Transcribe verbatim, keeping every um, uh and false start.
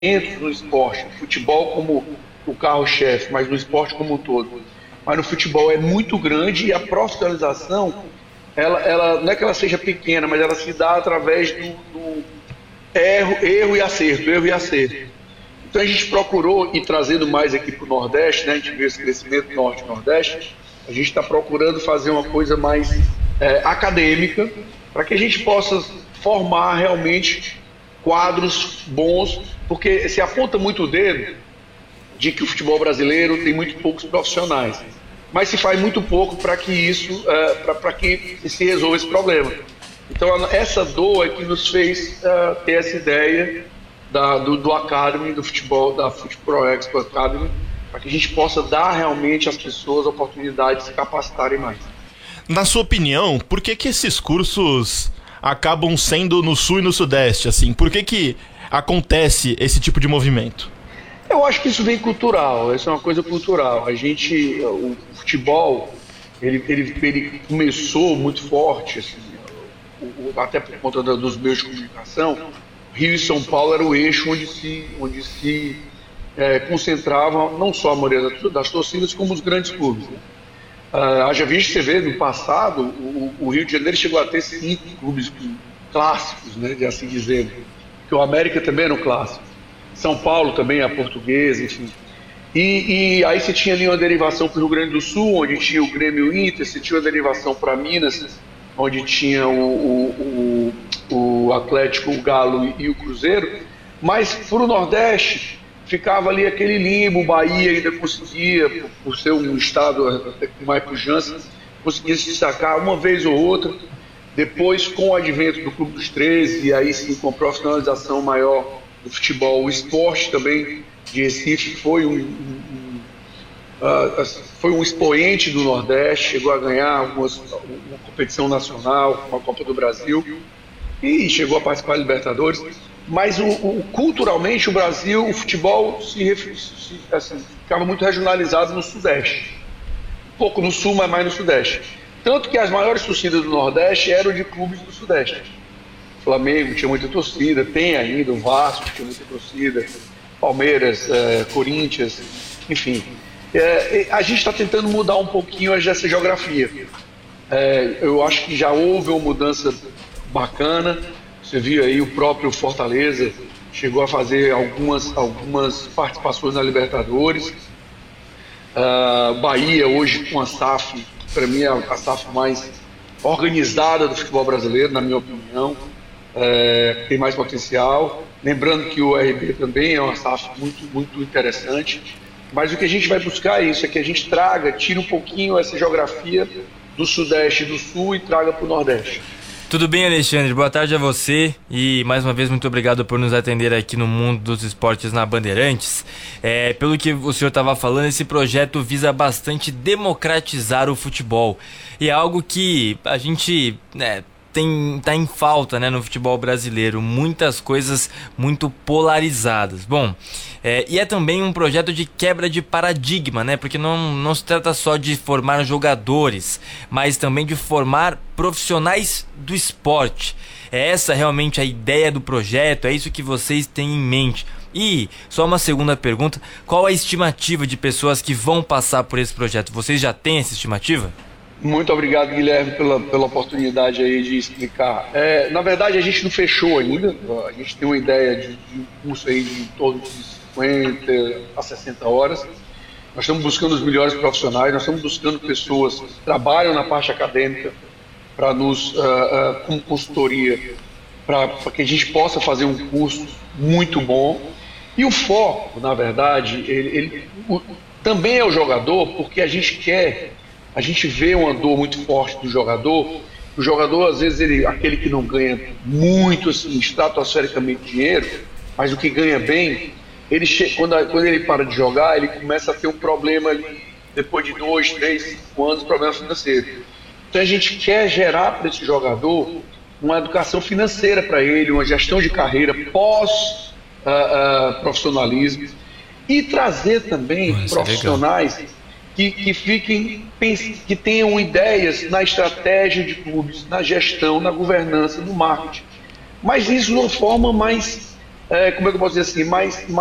no esporte, no futebol como o carro-chefe, mas no esporte como um todo. Mas no futebol é muito grande e a profissionalização, ela, ela, não é que ela seja pequena, mas ela se dá através do, do erro, erro e acerto, erro e acerto. Então a gente procurou, e trazendo mais aqui para o Nordeste, né, a gente vê esse crescimento Norte e Nordeste, a gente está procurando fazer uma coisa mais é, acadêmica, para que a gente possa formar realmente quadros bons, porque se aponta muito o dedo de que o futebol brasileiro tem muito poucos profissionais, mas se faz muito pouco para que isso, uh, para que se resolva esse problema. Então essa dor é que nos fez uh, ter essa ideia da, do, do Academy, do futebol, da Futebol Expo Academy, para que a gente possa dar realmente às pessoas a oportunidade de se capacitarem mais. Na sua opinião, por que que esses cursos acabam sendo no Sul e no Sudeste, assim? Por que que acontece esse tipo de movimento? Eu acho que isso vem cultural, isso é uma coisa cultural. A gente, o futebol, ele, ele, ele começou muito forte, assim, o, até por conta da, dos meios de comunicação. Rio e São Paulo era o eixo onde se, onde se é, concentravam não só a maioria das torcidas, como os grandes clubes, né? Uh, haja visto, você vê, no passado, o, o Rio de Janeiro chegou a ter cinco clubes clássicos, né, de assim dizer, que o América também era um clássico, São Paulo também, a Portuguesa, enfim. E, e aí você tinha ali uma derivação para o Rio Grande do Sul, onde tinha o Grêmio Inter, você tinha uma derivação para Minas, onde tinha o, o, o Atlético, o Galo e o Cruzeiro, mas para o Nordeste ficava ali aquele limbo, o Bahia ainda conseguia, por, por ser um estado com mais pujança, conseguia se destacar uma vez ou outra. Depois, com o advento do Clube dos treze, e aí sim com a profissionalização maior do futebol, o esporte também de Recife foi um, um, um, uh, foi um expoente do Nordeste, chegou a ganhar algumas, uma competição nacional, uma Copa do Brasil, e chegou a participar da Libertadores. Mas o, o, culturalmente o Brasil, o futebol se, se, assim, ficava muito regionalizado no Sudeste, um pouco no Sul, mas mais no Sudeste, tanto que as maiores torcidas do Nordeste eram de clubes do Sudeste. O Flamengo tinha muita torcida, tem ainda, o Vasco tinha muita torcida, Palmeiras, é, Corinthians, enfim. É, a gente está tentando mudar um pouquinho essa geografia. É, eu acho que já houve uma mudança bacana. Você viu aí o próprio Fortaleza chegou a fazer algumas, algumas participações na Libertadores. Uh, Bahia hoje com a S A F, para mim é a S A F mais organizada do futebol brasileiro, na minha opinião, é, tem mais potencial. Lembrando que o R B também é uma S A F muito, muito interessante. Mas o que a gente vai buscar é isso, é que a gente traga, tire um pouquinho essa geografia do Sudeste e do Sul e traga para o Nordeste. Tudo bem, Alexandre? Boa tarde a você e mais uma vez muito obrigado por nos atender aqui no Mundo dos Esportes na Bandeirantes. É, pelo que o senhor estava falando, esse projeto visa bastante democratizar o futebol e é algo que a gente, né, tem, tá em falta, né, no futebol brasileiro, muitas coisas muito polarizadas. Bom, é, e é também um projeto de quebra de paradigma, né, porque não, não se trata só de formar jogadores, mas também de formar profissionais do esporte. É essa realmente a ideia do projeto, é isso que vocês têm em mente. E, só uma segunda pergunta, qual a estimativa de pessoas que vão passar por esse projeto? Vocês já têm essa estimativa? Muito obrigado, Guilherme, pela, pela oportunidade aí de explicar. É, na verdade, a gente não fechou ainda. A gente tem uma ideia de, de um curso aí de em torno de cinquenta a sessenta horas. Nós estamos buscando os melhores profissionais, nós estamos buscando pessoas que trabalham na parte acadêmica para nos, uh, uh, como consultoria, para que a gente possa fazer um curso muito bom. E o foco, na verdade, ele, ele o, também é o jogador, porque a gente quer... A gente vê uma dor muito forte do jogador. O jogador, às vezes, ele, aquele que não ganha muito, assim, estratosfericamente dinheiro, mas o que ganha bem, ele che- quando, a, quando ele para de jogar, ele começa a ter um problema ali, depois de dois, três, cinco anos, problema financeiro. Então a gente quer gerar para esse jogador uma educação financeira para ele, uma gestão de carreira pós-profissionalismo uh, uh, e trazer também Nossa, profissionais legal. Que, que fiquem, que tenham ideias na estratégia de clubes, na gestão, na governança, no marketing. Mas isso de uma forma mais é, como é que eu posso dizer assim, mais,